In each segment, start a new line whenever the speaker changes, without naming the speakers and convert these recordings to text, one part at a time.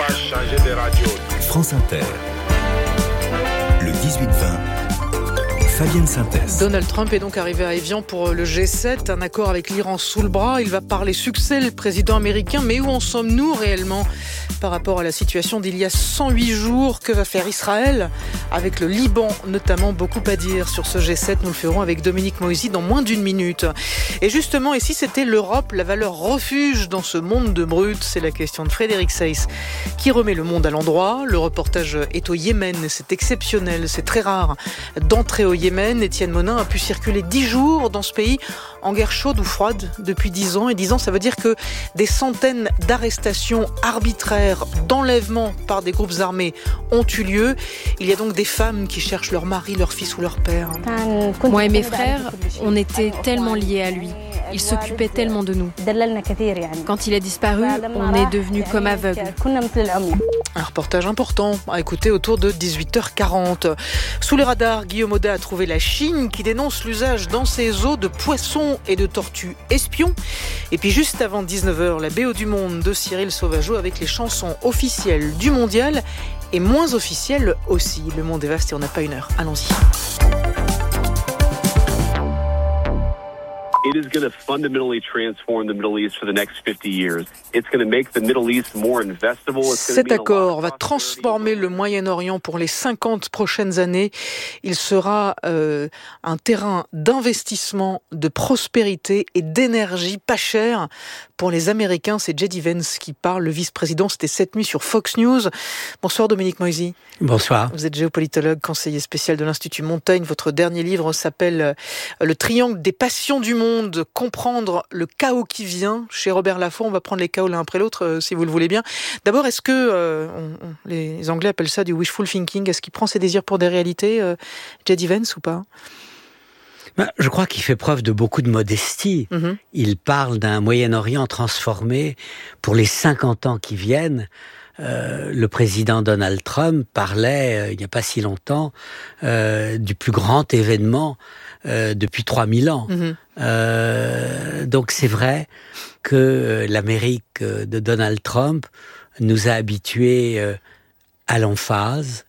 France Inter, le 18-20, Fabienne Synthèse.
Donald Trump est donc arrivé à Évian pour le G7, un accord avec l'Iran sous le bras. Il va parler succès, le président américain. Mais où en sommes-nous réellement par rapport à la situation d'il y a 108 jours? Que va faire Israël avec le Liban notamment? Beaucoup à dire sur ce G7. Nous le ferons avec Dominique Moïsi dans moins d'une minute. Et justement, et si c'était l'Europe, la valeur refuge dans ce monde de brutes? C'est la question de Frédéric Seyss qui remet le monde à l'endroit. Le reportage est au Yémen. C'est exceptionnel, c'est très rare d'entrer au Yémen. Étienne Monin a pu circuler 10 jours dans ce pays en guerre chaude ou froide depuis 10 ans. Et 10 ans, ça veut dire que des centaines d'arrestations arbitraires, d'enlèvements par des groupes armés ont eu lieu. Il y a donc des femmes qui cherchent leur mari, leur fils ou leur père.
Moi et mes frères, on était tellement liés à lui. Il s'occupait tellement de nous. Quand il a disparu, on est devenus comme aveugles.
Un reportage important à écouter autour de 18h40. Sous les radars, Guillaume Audet a trouvé la Chine qui dénonce l'usage dans ses eaux de poissons et de tortues espions. Et puis juste avant 19h, la BO du Monde de Cyril Sauvageau avec les chansons officielles du mondial et moins officielles aussi. Le monde est vaste et on n'a pas une heure. Allons-y.
It is going to fundamentally transform the Middle East for the next 50 years. It's going to make the Middle East more investable.
Cet accord va transformer le Moyen-Orient pour les 50 prochaines années. Il sera un terrain d'investissement, de prospérité et d'énergie pas cher pour les Américains. C'est J.D. Vance qui parle, le vice-président. C'était cette nuit sur Fox News. Bonsoir Dominique Moïsi.
Bonsoir.
Vous êtes géopolitologue, conseiller spécial de l'Institut Montaigne. Votre dernier livre s'appelle Le triangle des passions du monde. Comprendre le chaos qui vient. Chez Robert Laffont, on va prendre les chaos l'un après l'autre, si vous le voulez bien. D'abord, est-ce que les Anglais appellent ça du wishful thinking? Est-ce qu'il prend ses désirs pour des réalités, J.D. Vance, ou pas?
Je crois qu'il fait preuve de beaucoup de modestie. Mm-hmm. Il parle d'un Moyen-Orient transformé pour les 50 ans qui viennent. Le président Donald Trump parlait, il n'y a pas si longtemps, du plus grand événement depuis 3000 ans. Mm-hmm. Donc c'est vrai que l'Amérique de Donald Trump nous a habitués à l'emphase.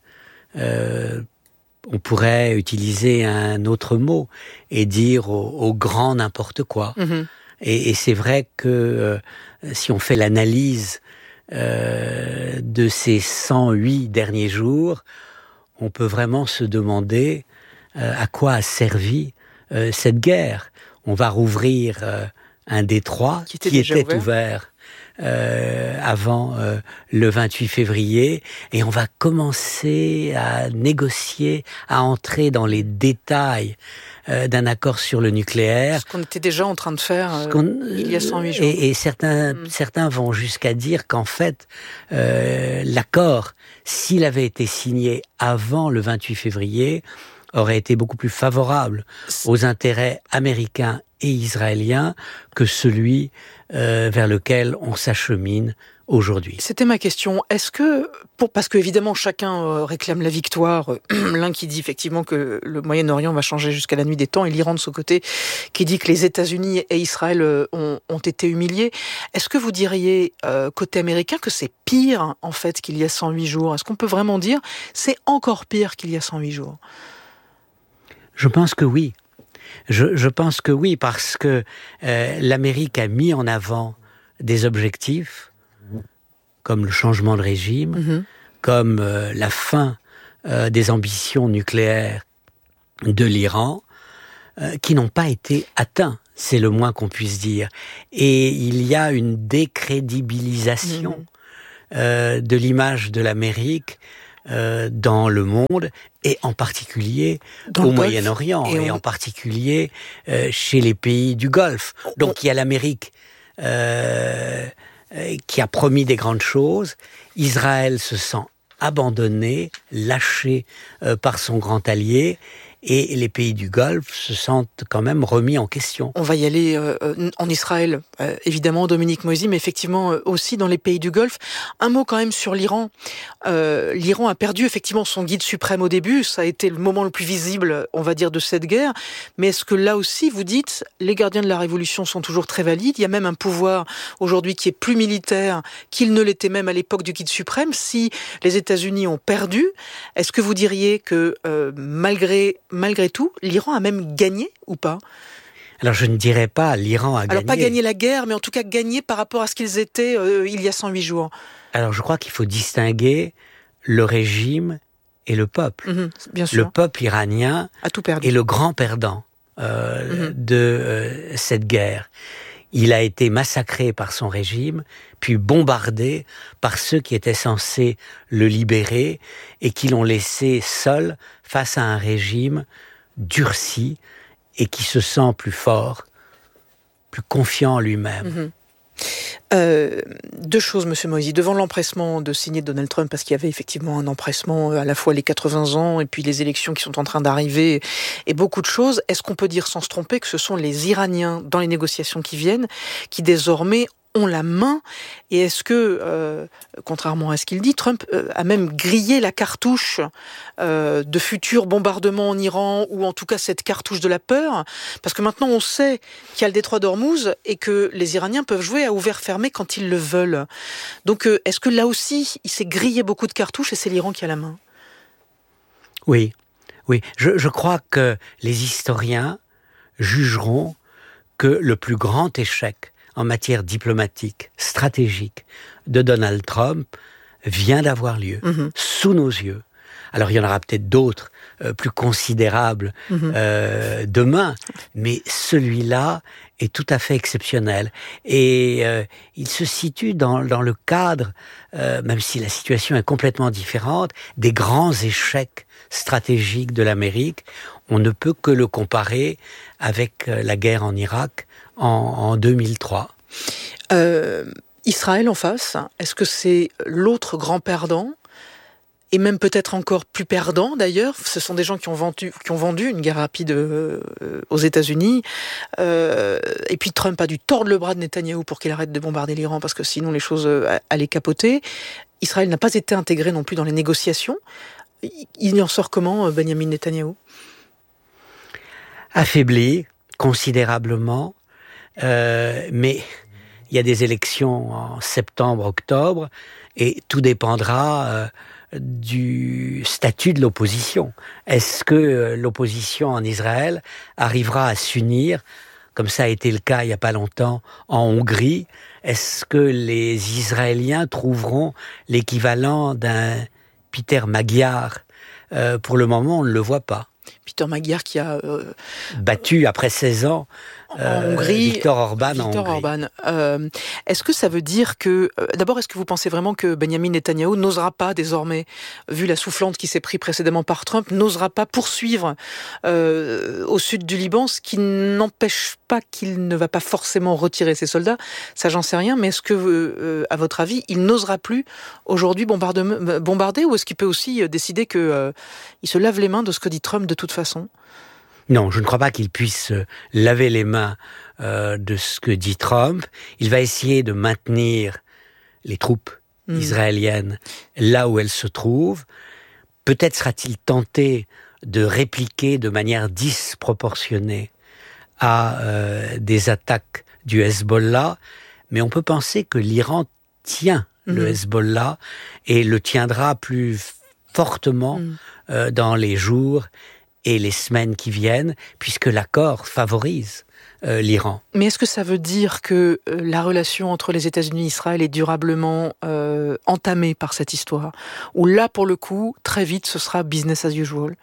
On pourrait utiliser un autre mot et dire au grand n'importe quoi. Mm-hmm. Et c'est vrai que si on fait l'analyse de ces 108 derniers jours, on peut vraiment se demander à quoi a servi cette guerre. On va rouvrir un détroit qui était ouvert avant le 28 février et on va commencer à négocier, à entrer dans les détails d'un accord sur le nucléaire.
Ce qu'on était déjà en train de faire il y a 108 jours.
Et certains vont jusqu'à dire qu'en fait, l'accord, s'il avait été signé avant le 28 février, aurait été beaucoup plus favorable aux intérêts américains et israéliens que celui vers lequel on s'achemine aujourd'hui.
C'était ma question. Est-ce que, parce que évidemment chacun réclame la victoire, l'un qui dit effectivement que le Moyen-Orient va changer jusqu'à la nuit des temps, et l'Iran de ce côté qui dit que les États-Unis et Israël ont été humiliés. Est-ce que vous diriez côté américain que c'est pire en fait qu'il y a 108 jours? Est-ce qu'on peut vraiment dire c'est encore pire qu'il y a 108 jours?
Je pense que oui. Je pense que oui, parce que l'Amérique a mis en avant des objectifs comme le changement de régime, comme la fin des ambitions nucléaires de l'Iran, qui n'ont pas été atteints, c'est le moins qu'on puisse dire. Et il y a une décrédibilisation de l'image de l'Amérique dans le monde, et en particulier au Moyen-Orient, et en particulier chez les pays du Golfe. Donc il y a l'Amérique qui a promis des grandes choses. Israël se sent abandonné, lâché par son grand allié, et les pays du Golfe se sentent quand même remis en question.
On va y aller en Israël, évidemment, Dominique Moïsi, mais effectivement aussi dans les pays du Golfe. Un mot quand même sur l'Iran. L'Iran a perdu effectivement son guide suprême au début, ça a été le moment le plus visible, on va dire, de cette guerre, mais est-ce que là aussi, vous dites, les gardiens de la révolution sont toujours très valides, il y a même un pouvoir aujourd'hui qui est plus militaire qu'il ne l'était même à l'époque du guide suprême. Si les États-Unis ont perdu, est-ce que vous diriez que malgré tout, l'Iran a même gagné ou pas ?
Alors je ne dirais pas l'Iran a gagné.
Alors pas gagné la guerre, mais en tout cas gagné par rapport à ce qu'ils étaient il y a 108 jours.
Alors je crois qu'il faut distinguer le régime et le peuple.
Bien sûr.
Le peuple iranien
a tout perdu.
Est le grand perdant de cette guerre. Il a été massacré par son régime, puis bombardé par ceux qui étaient censés le libérer et qui l'ont laissé seul face à un régime durci et qui se sent plus fort, plus confiant en lui-même.
Deux choses, Monsieur Moïsi. Devant l'empressement de signer Donald Trump, parce qu'il y avait effectivement un empressement, à la fois les 80 ans et puis les élections qui sont en train d'arriver, et beaucoup de choses, est-ce qu'on peut dire sans se tromper que ce sont les Iraniens, dans les négociations qui viennent, qui désormais ont la main, et est-ce que, contrairement à ce qu'il dit, Trump a même grillé la cartouche de futurs bombardements en Iran, ou en tout cas cette cartouche de la peur, parce que maintenant on sait qu'il y a le détroit d'Ormuz et que les Iraniens peuvent jouer à ouvert-fermé quand ils le veulent. Donc est-ce que là aussi il s'est grillé beaucoup de cartouches et c'est l'Iran qui a la main ?
Oui. Je crois que les historiens jugeront que le plus grand échec en matière diplomatique, stratégique, de Donald Trump vient d'avoir lieu, sous nos yeux. Alors il y en aura peut-être d'autres plus considérables demain, mais celui-là est tout à fait exceptionnel. Et il se situe dans le cadre, même si la situation est complètement différente, des grands échecs stratégiques de l'Amérique. On ne peut que le comparer avec la guerre en Irak en 2003.
Israël en face, est-ce que c'est l'autre grand perdant ? Et même peut-être encore plus perdant d'ailleurs, ce sont des gens qui ont vendu une guerre rapide aux États-Unis. Et puis Trump a dû tordre le bras de Netanyahou pour qu'il arrête de bombarder l'Iran, parce que sinon les choses allaient capoter. Israël n'a pas été intégré non plus dans les négociations. Il en sort comment, Benjamin Netanyahou ?
Affaibli considérablement, mais il y a des élections en septembre-octobre et tout dépendra du statut de l'opposition. Est-ce que l'opposition en Israël arrivera à s'unir, comme ça a été le cas il n'y a pas longtemps en Hongrie? Est-ce que les Israéliens trouveront l'équivalent d'un Peter Magyar? Pour le moment, on ne le voit pas.
Peter Magyar qui a
battu après 16 ans
en Hongrie,
Viktor Orban en Hongrie.
Orban. Est-ce que ça veut dire que... D'abord, est-ce que vous pensez vraiment que Benjamin Netanyahou n'osera pas désormais, vu la soufflante qui s'est prise précédemment par Trump, n'osera pas poursuivre au sud du Liban, ce qui n'empêche pas qu'il ne va pas forcément retirer ses soldats? Ça, j'en sais rien, mais est-ce que, à votre avis, il n'osera plus aujourd'hui bombarder, ou est-ce qu'il peut aussi décider qu'il se lave les mains de ce que dit Trump de toute façon?
Non, je ne crois pas qu'il puisse laver les mains de ce que dit Trump. Il va essayer de maintenir les troupes israéliennes là où elles se trouvent. Peut-être sera-t-il tenté de répliquer de manière disproportionnée à des attaques du Hezbollah, mais on peut penser que l'Iran tient le Hezbollah et le tiendra plus fortement dans les jours et les semaines qui viennent, puisque l'accord favorise l'Iran.
Mais est-ce que ça veut dire que la relation entre les États-Unis et Israël est durablement entamée par cette histoire? Ou là, pour le coup, très vite, ce sera business as usual?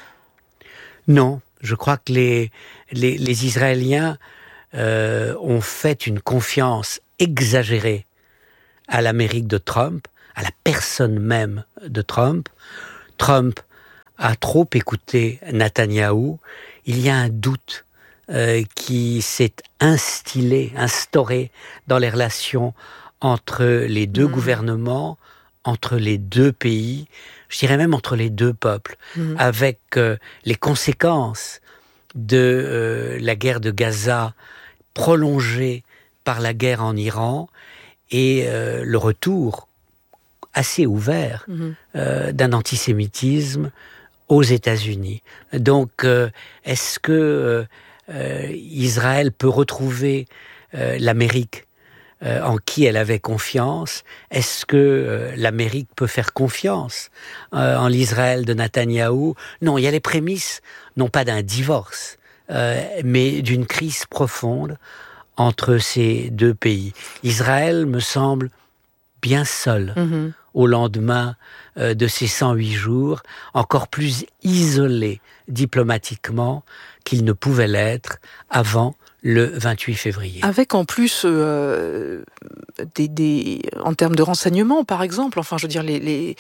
Non, je crois que les Israéliens ont fait une confiance exagérée à l'Amérique de Trump, à la personne même de Trump. Trump a trop écouté Netanyahou. Il y a un doute qui s'est instauré dans les relations entre les deux gouvernements entre les deux pays, je dirais même entre les deux peuples, avec les conséquences de la guerre de Gaza prolongée par la guerre en Iran et le retour assez ouvert d'un antisémitisme aux États-Unis. Donc, est-ce que Israël peut retrouver l'Amérique en qui elle avait confiance? Est-ce que l'Amérique peut faire confiance en l'Israël de Netanyahou? Non, il y a les prémices, non pas d'un divorce, mais d'une crise profonde entre ces deux pays. Israël me semble bien seul au lendemain de ces 108 jours, encore plus isolé diplomatiquement qu'il ne pouvait l'être avant le 28 février.
Avec en plus, en termes de renseignements, par exemple, enfin, je veux dire,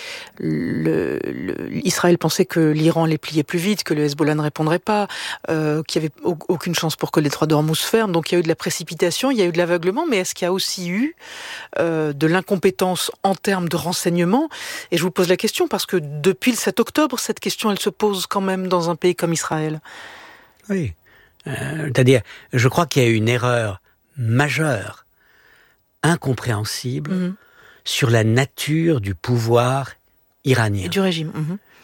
Israël pensait que l'Iran les pliait plus vite, que le Hezbollah ne répondrait pas, qu'il n'y avait aucune chance pour que les trois d'Ormuz ferment. Donc il y a eu de la précipitation, il y a eu de l'aveuglement, mais est-ce qu'il y a aussi eu de l'incompétence en termes de renseignements? Et je vous pose la question parce que depuis le 7 octobre, cette question, elle se pose quand même dans un pays comme Israël.
Oui. C'est-à-dire, je crois qu'il y a eu une erreur majeure, incompréhensible, sur la nature du pouvoir iranien.
Et du régime.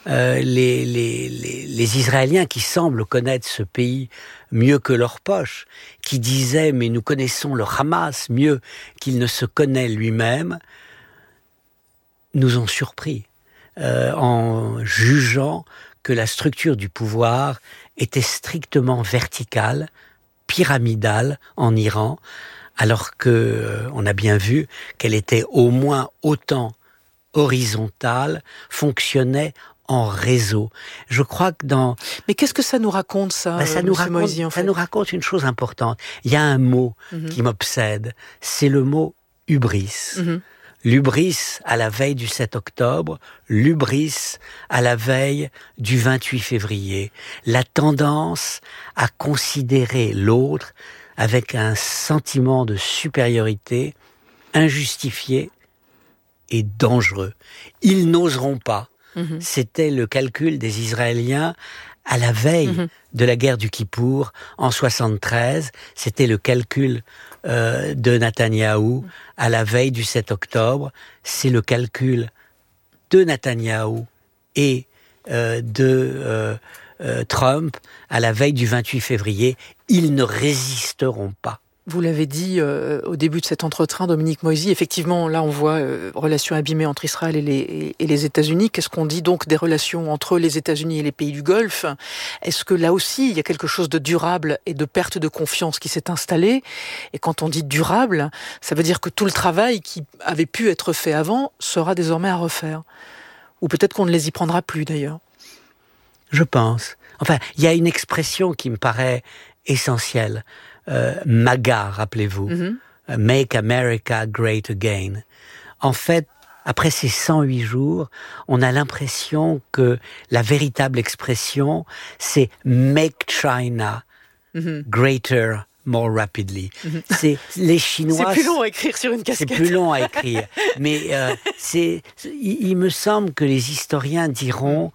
Les Israéliens qui semblent connaître ce pays mieux que leur poche, qui disaient « mais nous connaissons le Hamas mieux qu'il ne se connaît lui-même », nous ont surpris en jugeant que la structure du pouvoir était strictement verticale, pyramidale en Iran, alors que on a bien vu qu'elle était au moins autant horizontale, fonctionnait en réseau. Je crois que dans...
Mais qu'est-ce que ça nous raconte, ça,
ça nous raconte une chose importante. Il y a un mot qui m'obsède, c'est le mot hubris. L'hubris à la veille du 7 octobre, l'hubris à la veille du 28 février. La tendance à considérer l'autre avec un sentiment de supériorité injustifié et dangereux. Ils n'oseront pas. C'était le calcul des Israéliens à la veille de la guerre du Kippour en 73. C'était le calcul de Netanyahou à la veille du 7 octobre. C'est le calcul de Netanyahou et de Trump à la veille du 28 février. Ils ne résisteront pas.
Vous l'avez dit au début de cet entretien, Dominique Moïsi, effectivement, là on voit relations abîmées entre Israël et les États-Unis. Qu'est-ce qu'on dit donc des relations entre les États-Unis et les pays du Golfe? Est-ce que là aussi, il y a quelque chose de durable et de perte de confiance qui s'est installé? Et quand on dit durable, ça veut dire que tout le travail qui avait pu être fait avant sera désormais à refaire. Ou peut-être qu'on ne les y prendra plus d'ailleurs.
Je pense. Enfin, il y a une expression qui me paraît essentielle. MAGA, rappelez-vous. Make America Great Again. En fait, après ces 108 jours, on a l'impression que la véritable expression, c'est Make China Greater More Rapidly. C'est les Chinois.
C'est plus long à écrire sur une casquette.
C'est plus long à écrire. Mais il me semble que les historiens diront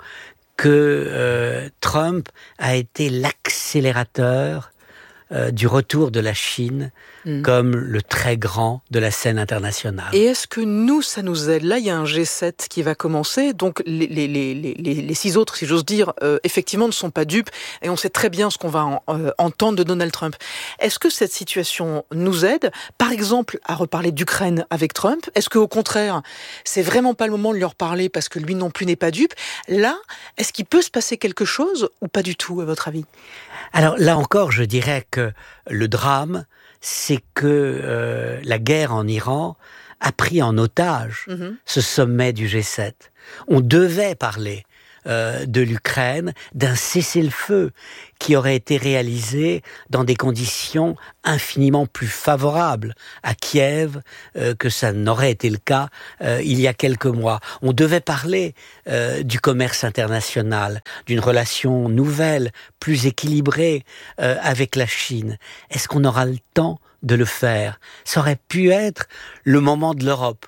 que Trump a été l'accélérateur du retour de la Chine comme le très grand de la scène internationale.
Et est-ce que nous, ça nous aide? Là, il y a un G7 qui va commencer, donc les 6 autres, si j'ose dire, effectivement ne sont pas dupes, et on sait très bien ce qu'on va entendre de Donald Trump. Est-ce que cette situation nous aide, par exemple, à reparler d'Ukraine avec Trump? Est-ce qu'au contraire, c'est vraiment pas le moment de lui reparler parce que lui non plus n'est pas dupe? Là, est-ce qu'il peut se passer quelque chose ou pas du tout, à votre avis?
Alors là encore, je dirais que le drame, c'est que la guerre en Iran a pris en otage ce sommet du G7. On devait parler de l'Ukraine, d'un cessez-le-feu qui aurait été réalisé dans des conditions infiniment plus favorables à Kiev que ça n'aurait été le cas il y a quelques mois. On devait parler du commerce international, d'une relation nouvelle, plus équilibrée avec la Chine. Est-ce qu'on aura le temps de le faire? Ça aurait pu être le moment de l'Europe,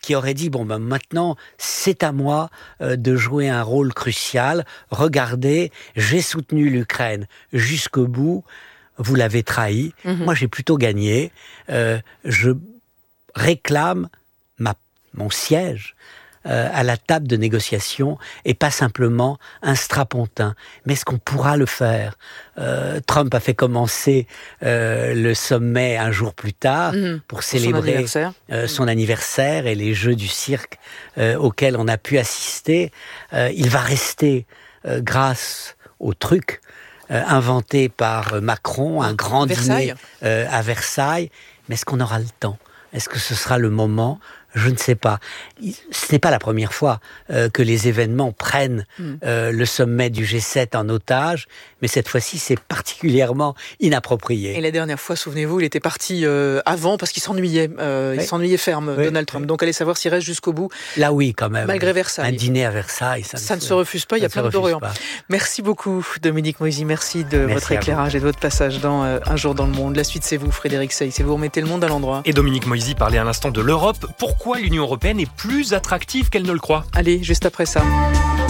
qui aurait dit, maintenant, c'est à moi de jouer un rôle crucial. Regardez, j'ai soutenu l'Ukraine jusqu'au bout. Vous l'avez trahi. Moi, j'ai plutôt gagné. Je réclame mon siège à la table de négociation et pas simplement un strapontin. Mais est-ce qu'on pourra le faire ? Trump a fait commencer le sommet un jour plus tard pour célébrer son anniversaire et les jeux du cirque auxquels on a pu assister. Il va rester, grâce au truc inventé par Macron, un grand dîner à Versailles. Mais est-ce qu'on aura le temps ? Est-ce que ce sera le moment ? Je ne sais pas. Ce n'est pas la première fois que les événements prennent le sommet du G7 en otage, mais cette fois-ci, c'est particulièrement inapproprié.
Et la dernière fois, souvenez-vous, il était parti avant parce qu'il s'ennuyait. Il s'ennuyait ferme, Donald Trump. Donc, allez savoir s'il reste jusqu'au bout.
Là, oui, quand même.
Malgré Versailles.
Un dîner à Versailles,
ça ne se refuse pas. Il y a plein d'Orient. Merci beaucoup, Dominique Moisy. Merci de votre éclairage et de votre passage dans Un jour dans le monde. La suite, c'est vous, Frédéric Seyss. Et vous remettez le monde à l'endroit.
Et Dominique Moisy parlait à l'instant de l'Europe. Pourquoi l'Union européenne est plus attractive qu'elle ne le croit ?
Allez, juste après ça.